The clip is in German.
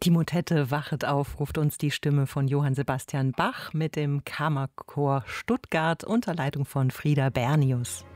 Die Motette Wachet auf ruft uns die Stimme von Johann Sebastian Bach mit dem Kammerchor Stuttgart unter Leitung von Frieda Bernius.